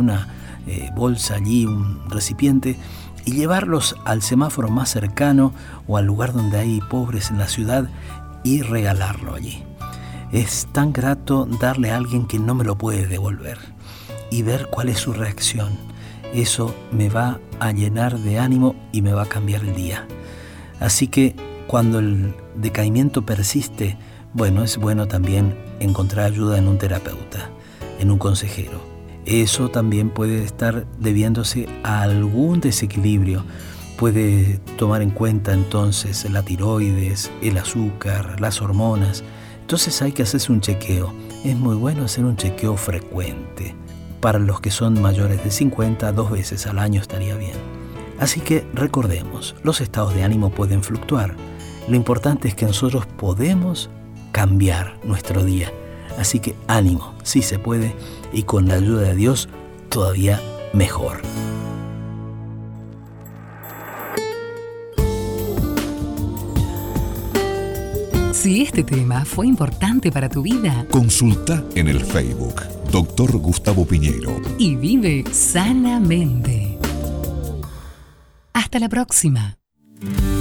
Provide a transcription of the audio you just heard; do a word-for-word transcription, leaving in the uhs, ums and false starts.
una eh, bolsa allí, un recipiente, y llevarlos al semáforo más cercano o al lugar donde hay pobres en la ciudad y regalarlo allí. Es tan grato darle a alguien que no me lo puede devolver y ver cuál es su reacción. Eso me va a llenar de ánimo y me va a cambiar el día. Así que cuando el decaimiento persiste, bueno, es bueno también encontrar ayuda en un terapeuta, en un consejero. Eso también puede estar debiéndose a algún desequilibrio. Puede tomar en cuenta entonces la tiroides, el azúcar, las hormonas. Entonces hay que hacerse un chequeo. Es muy bueno hacer un chequeo frecuente. Para los que son mayores de cincuenta, dos veces al año estaría bien. Así que recordemos, los estados de ánimo pueden fluctuar. Lo importante es que nosotros podemos cambiar nuestro día. Así que ánimo, sí se puede, y con la ayuda de Dios todavía mejor. Si este tema fue importante para tu vida, consulta en el Facebook Doctor Gustavo Piñeiro y vive sanamente. Hasta la próxima.